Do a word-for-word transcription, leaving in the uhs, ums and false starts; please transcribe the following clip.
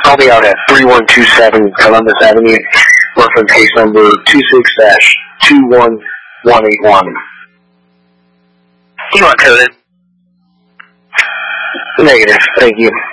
I'll be out at three one two seven Columbus Avenue, reference case number two six dash two one one eight one. You want coded? Negative, thank you.